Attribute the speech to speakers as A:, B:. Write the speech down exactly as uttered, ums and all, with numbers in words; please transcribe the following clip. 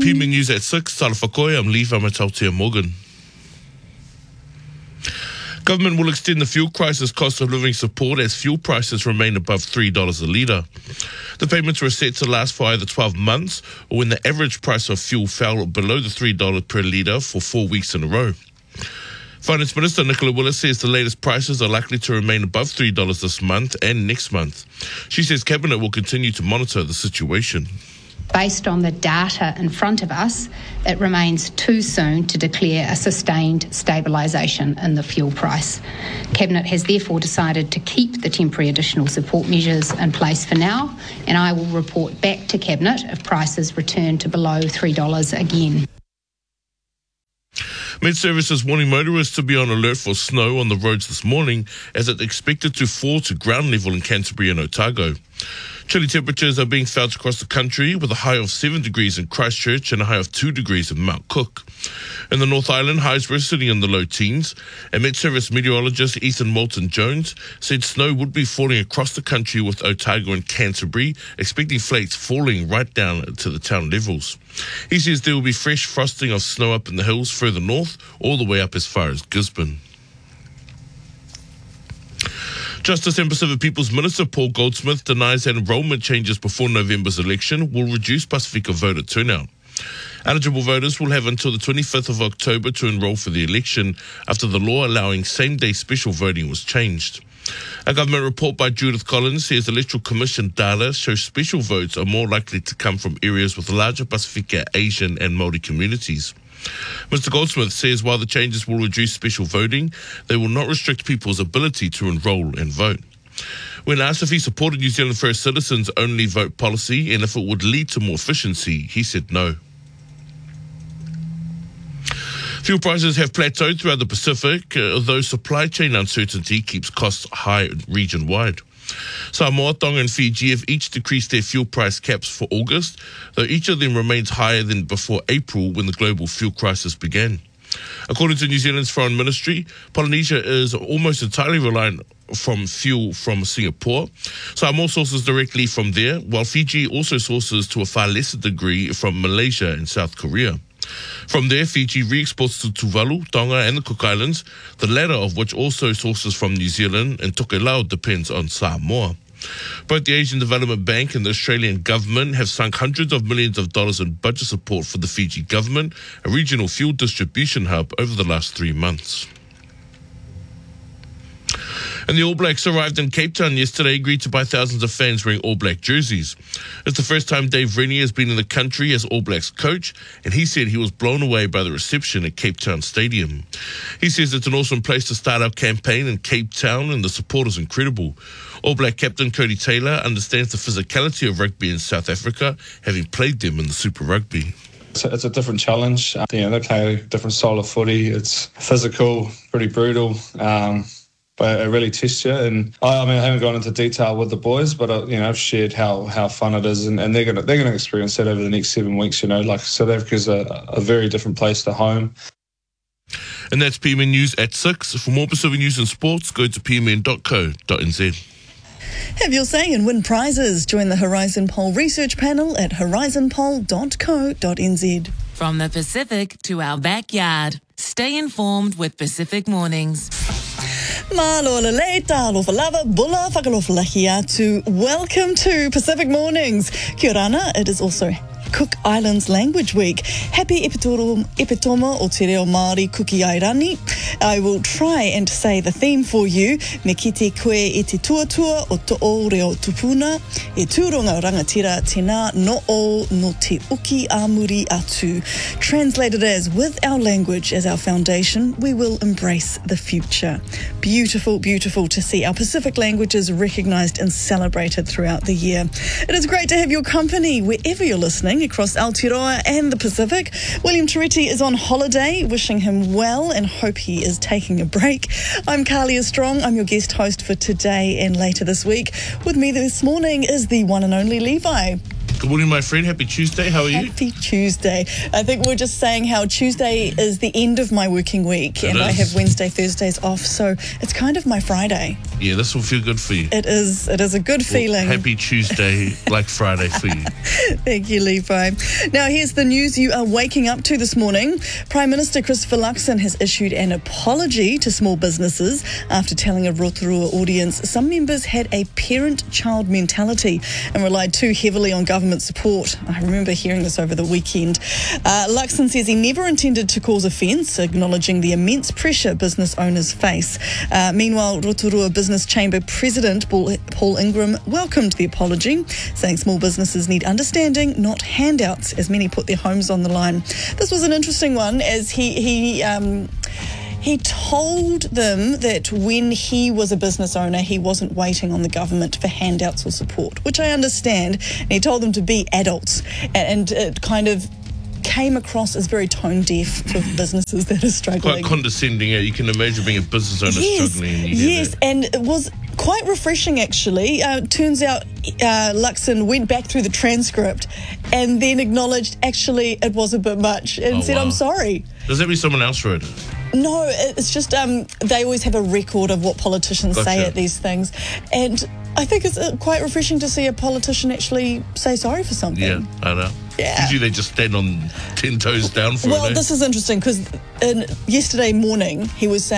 A: P M News at six. Tala whakoe, I'm Levi Matautia Morgan. Government will extend the fuel crisis cost of living support as fuel prices remain above three dollars a litre. The payments were set to last for either twelve months or when the average price of fuel fell below the three dollars per litre for four weeks in a row. Finance Minister Nicola Willis says the latest prices are likely to remain above three dollars this month and next month. She says Cabinet will continue to monitor the situation.
B: Based on the data in front of us, it remains too soon to declare a sustained stabilisation in the fuel price. Cabinet has therefore decided to keep the temporary additional support measures in place for now, and I will report back to Cabinet if prices return to below three dollars again.
A: Met Service is warning motorists to be on alert for snow on the roads this morning as it's expected to fall to ground level in Canterbury and Otago. Chilly temperatures are being felt across the country with a high of seven degrees in Christchurch and a high of two degrees in Mount Cook. In the North Island, highs were sitting in the low teens, and Met Service meteorologist Ethan Moulton-Jones said snow would be falling across the country with Otago and Canterbury, expecting flakes falling right down to the town levels. He says there will be fresh frosting of snow up in the hills further north, all the way up as far as Gisborne. Justice and Pacific People's Minister Paul Goldsmith denies that enrolment changes before November's election will reduce Pasifika voter turnout. Eligible voters will have until the twenty-fifth of October to enrol for the election after the law allowing same-day special voting was changed. A government report by Judith Collins says Electoral Commission data shows special votes are more likely to come from areas with larger Pasifika, Asian and Māori communities. Mister Goldsmith says while the changes will reduce special voting, they will not restrict people's ability to enrol and vote. When asked if he supported New Zealand First Citizens' only vote policy and if it would lead to more efficiency, he said no. Fuel prices have plateaued throughout the Pacific, uh, although supply chain uncertainty keeps costs high region-wide. Samoa, Tonga and Fiji have each decreased their fuel price caps for August, though each of them remains higher than before April when the global fuel crisis began. According to New Zealand's Foreign Ministry, Polynesia is almost entirely reliant from fuel from Singapore. Samoa sources directly from there, while Fiji also sources to a far lesser degree from Malaysia and South Korea. From there, Fiji re-exports to Tuvalu, Tonga and the Cook Islands, the latter of which also sources from New Zealand, and Tokelau depends on Samoa. Both the Asian Development Bank and the Australian government have sunk hundreds of millions of dollars in budget support for the Fiji government, a regional fuel distribution hub, over the last three months. And the All Blacks arrived in Cape Town yesterday, greeted by thousands of fans wearing All Black jerseys. It's the first time Dave Rennie has been in the country as All Blacks coach, and he said he was blown away by the reception at Cape Town Stadium. He says it's an awesome place to start our campaign in Cape Town, and the support is incredible. All Black captain Cody Taylor understands the physicality of rugby in South Africa, having played them in the Super Rugby.
C: It's a, it's a different challenge. You know, they play a different style of footy. It's physical, pretty brutal. Um, But it really tests you, and I, I mean, I haven't gone into detail with the boys, but uh, you know, I've shared how, how fun it is, and, and they're gonna they're gonna experience that over the next seven weeks. You know, like South Africa's a, a very different place to home.
A: And that's P M N News at six. For more Pacific news and sports, go to p m n dot co dot n z.
D: Have your say and win prizes. Join the Horizon Poll research panel at horizon poll dot co dot n z.
E: From the Pacific to our backyard, stay informed with Pacific Mornings.
D: Malo leita lo falava bula whakalofalahi atu. Welcome to Pacific Mornings. Kia ora ana. It is also Cook Islands Language Week. Happy Epitoma, Epitoma o Te Reo Māori Kuki Airani. I will try and say the theme for you. Me kite koe e te tuatua o to o reo tupuna. E tūronga rangatira tēnā no o no te uki āmuri atu. Translated as, with our language as our foundation, we will embrace the future. Beautiful, beautiful to see our Pacific languages recognised and celebrated throughout the year. It is great to have your company wherever you're listening across Aotearoa and the Pacific. William Turetti is on holiday, wishing him well and hope he is taking a break. I'm Carlia Strong. I'm your guest host for today and later this week. With me this morning is the one and only Levi.
A: Good morning, my friend. Happy Tuesday. How are you?
D: Happy Tuesday. I think we're just saying how Tuesday is the end of my working week,
A: It
D: and I
A: is.
D: have Wednesday, Thursdays off, so it's kind of my Friday.
A: Yeah, this will feel good for you.
D: It is. It is a good feeling.
A: Happy Tuesday, like Friday for you.
D: Thank you, Levi. Now, here's the news you are waking up to this morning. Prime Minister Christopher Luxon has issued an apology to small businesses after telling a Rotorua audience some members had a parent-child mentality and relied too heavily on government support. I remember hearing this over the weekend. Uh, Luxon says he never intended to cause offence, acknowledging the immense pressure business owners face. Uh, meanwhile, Rotorua Business Chamber President Paul, Paul Ingram welcomed the apology, saying small businesses need understanding, not handouts, as many put their homes on the line. This was an interesting one, as he he um, he told them that when he was a business owner, he wasn't waiting on the government for handouts or support, which I understand. And he told them to be adults, and it kind of came across as very tone deaf for businesses that are struggling.
A: Quite condescending. Yeah, you can imagine being a business owner
D: Yes,
A: struggling. And you hear
D: yes,
A: that.
D: and it was quite refreshing, actually. Uh, turns out uh, Luxon went back through the transcript and then acknowledged, actually, it was a bit much, and
A: Oh,
D: said,
A: wow.
D: I'm sorry.
A: Does that mean someone else wrote it?
D: No, it's just um, they always have a record of what politicians say
A: Gotcha.
D: at these things. And I think it's uh, quite refreshing to see a politician actually say sorry for something.
A: Yeah, I know.
D: Yeah.
A: Usually they just stand on ten toes down for
D: Well,
A: it. eh?
D: this is interesting because yesterday morning he was saying,